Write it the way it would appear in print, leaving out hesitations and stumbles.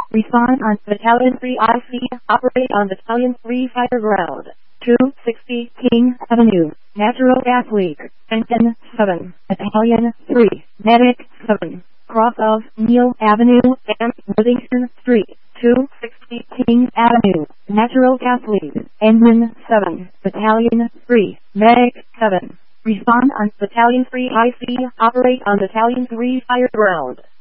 Respond on Battalion 3 IC. Operate on Battalion 3 Fire Ground. 260 King Avenue. Natural gas leak. Engine 7. Battalion 3. Medic 7. Cross of Neil Avenue and Worthington Street. 260 King Avenue. Natural gas leak. Engine 7. Battalion 3. Medic 7. Respond on Battalion 3 IC. Operate on Battalion 3 Fire Ground.